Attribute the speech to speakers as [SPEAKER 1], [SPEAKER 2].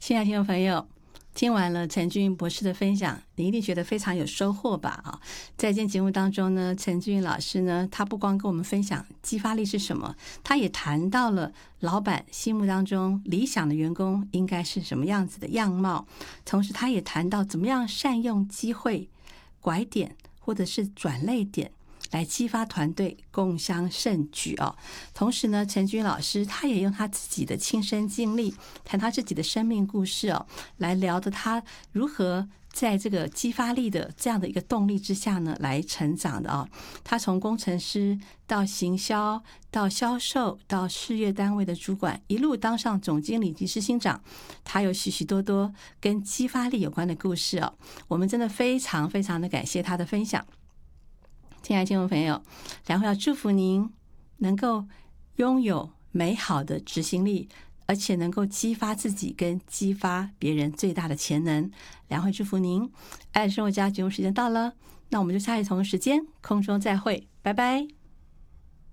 [SPEAKER 1] 亲爱的听众朋友，听完了陈俊博士的分享，你一定觉得非常有收获吧？在今天节目当中呢，陈俊老师呢，他不光跟我们分享激发力是什么，他也谈到了老板心目当中理想的员工应该是什么样子的样貌，同时他也谈到怎么样善用机会、拐点或者是转捩点来激发团队共襄盛举哦。同时呢，陈军老师他也用他自己的亲身经历，谈他自己的生命故事哦，来聊的他如何在这个激发力的这样的一个动力之下呢，来成长的哦。他从工程师到行销，到销售，到事业单位的主管，一路当上总经理及执行长，他有许许多多跟激发力有关的故事哦。我们真的非常非常的感谢他的分享。亲爱的听众朋友，良会要祝福您能够拥有美好的执行力，而且能够激发自己跟激发别人最大的潜能。良会祝福您。爱的生活家节目时间到了，那我们就下一同时间空中再会，拜拜。